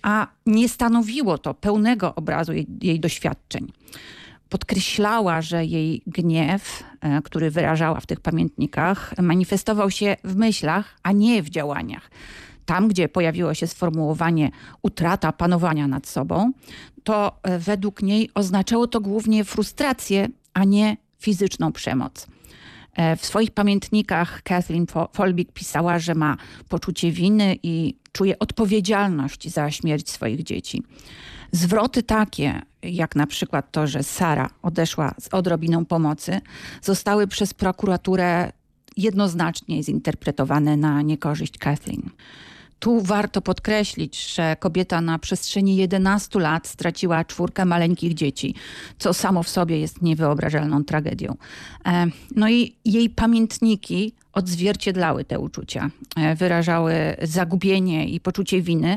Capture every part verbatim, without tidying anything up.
a nie stanowiło to pełnego obrazu jej, jej doświadczeń. Podkreślała, że jej gniew, który wyrażała w tych pamiętnikach, manifestował się w myślach, a nie w działaniach. Tam, gdzie pojawiło się sformułowanie utrata panowania nad sobą, to według niej oznaczało to głównie frustrację, a nie fizyczną przemoc. W swoich pamiętnikach Kathleen Folbig pisała, że ma poczucie winy i czuje odpowiedzialność za śmierć swoich dzieci. Zwroty takie, jak na przykład to, że Sara odeszła z odrobiną pomocy, zostały przez prokuraturę jednoznacznie zinterpretowane na niekorzyść Kathleen. Tu warto podkreślić, że kobieta na przestrzeni jedenastu lat straciła czwórkę maleńkich dzieci, co samo w sobie jest niewyobrażalną tragedią. No i jej pamiętniki odzwierciedlały te uczucia. Wyrażały zagubienie i poczucie winy,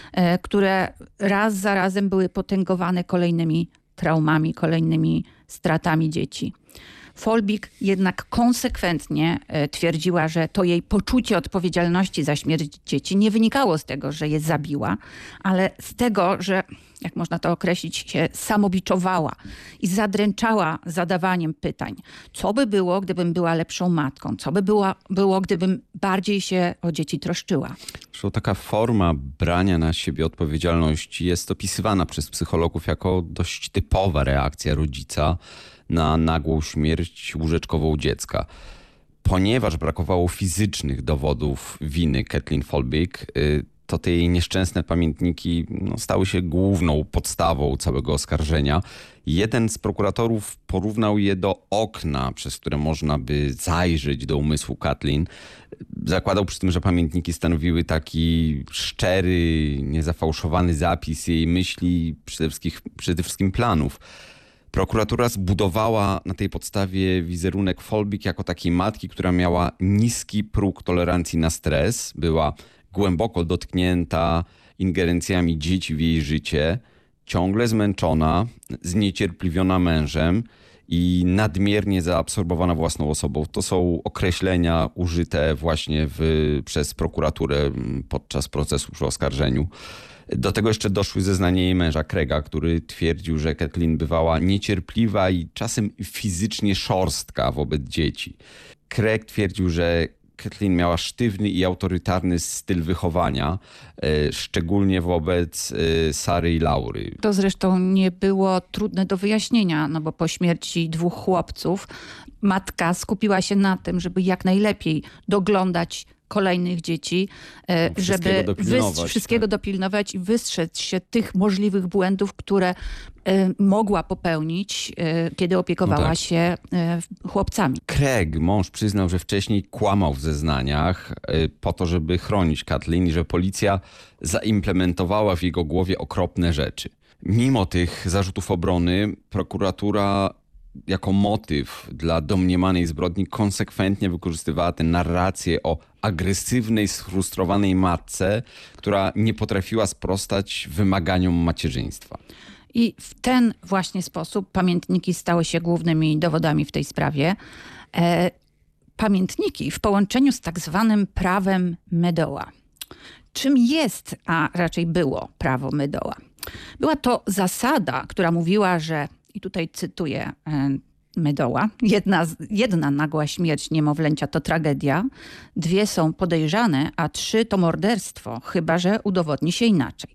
które raz za razem były potęgowane kolejnymi traumami, kolejnymi stratami dzieci. Folbig jednak konsekwentnie twierdziła, że to jej poczucie odpowiedzialności za śmierć dzieci nie wynikało z tego, że je zabiła, ale z tego, że, jak można to określić, się samobiczowała i zadręczała zadawaniem pytań. Co by było, gdybym była lepszą matką? Co by było, było gdybym bardziej się o dzieci troszczyła? Zresztą taka forma brania na siebie odpowiedzialności jest opisywana przez psychologów jako dość typowa reakcja rodzica na nagłą śmierć łóżeczkową dziecka. Ponieważ brakowało fizycznych dowodów winy Kathleen Folbig, to te jej nieszczęsne pamiętniki no, stały się główną podstawą całego oskarżenia. Jeden z prokuratorów porównał je do okna, przez które można by zajrzeć do umysłu Kathleen. Zakładał przy tym, że pamiętniki stanowiły taki szczery, niezafałszowany zapis jej myśli, przede wszystkim, przede wszystkim planów. Prokuratura zbudowała na tej podstawie wizerunek Folbig jako takiej matki, która miała niski próg tolerancji na stres, była głęboko dotknięta ingerencjami dzieci w jej życie, ciągle zmęczona, zniecierpliwiona mężem i nadmiernie zaabsorbowana własną osobą. To są określenia użyte właśnie w, przez prokuraturę podczas procesu przy oskarżeniu. Do tego jeszcze doszły zeznania jej męża Craiga, który twierdził, że Kathleen bywała niecierpliwa i czasem fizycznie szorstka wobec dzieci. Craig twierdził, że Kathleen miała sztywny i autorytarny styl wychowania, szczególnie wobec Sary i Laury. To zresztą nie było trudne do wyjaśnienia, no bo po śmierci dwóch chłopców matka skupiła się na tym, żeby jak najlepiej doglądać kolejnych dzieci, żeby dopilnować, wys- wszystkiego tak. dopilnować i wystrzec się tych możliwych błędów, które mogła popełnić, kiedy opiekowała no tak. się chłopcami. Craig, mąż, przyznał, że wcześniej kłamał w zeznaniach po to, żeby chronić Kathleen i że policja zaimplementowała w jego głowie okropne rzeczy. Mimo tych zarzutów obrony prokuratura jako motyw dla domniemanej zbrodni konsekwentnie wykorzystywała tę narrację o agresywnej, sfrustrowanej matce, która nie potrafiła sprostać wymaganiom macierzyństwa. I w ten właśnie sposób pamiętniki stały się głównymi dowodami w tej sprawie. E, pamiętniki w połączeniu z tak zwanym prawem Meadowa. Czym jest, a raczej było prawo Meadowa? Była to zasada, która mówiła, że, i tutaj cytuję e, Meadowa, jedna, jedna nagła śmierć niemowlęcia to tragedia, dwie są podejrzane, a trzy to morderstwo, chyba że udowodni się inaczej.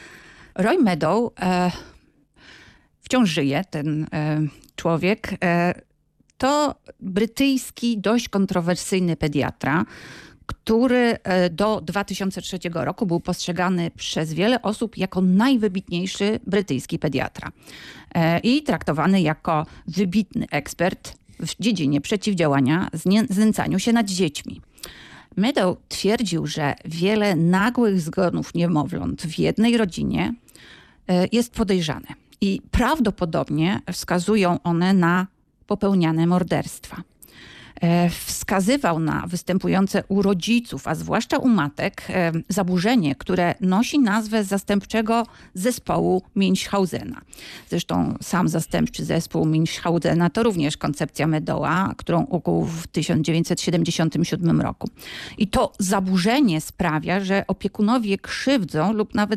Roy Meadow e, wciąż żyje, ten e, człowiek. E, to brytyjski, dość kontrowersyjny pediatra, który do dwa tysiące trzeciego roku był postrzegany przez wiele osób jako najwybitniejszy brytyjski pediatra i traktowany jako wybitny ekspert w dziedzinie przeciwdziałania znęcaniu się nad dziećmi. Meadow twierdził, że wiele nagłych zgonów niemowląt w jednej rodzinie jest podejrzane i prawdopodobnie wskazują one na popełniane morderstwa. Wskazywał na występujące u rodziców, a zwłaszcza u matek, zaburzenie, które nosi nazwę zastępczego zespołu Münchhausena. Zresztą sam zastępczy zespół Münchhausena to również koncepcja Meadowa, którą ukuł w tysiąc dziewięćset siedemdziesiątym siódmym roku. I to zaburzenie sprawia, że opiekunowie krzywdzą lub nawet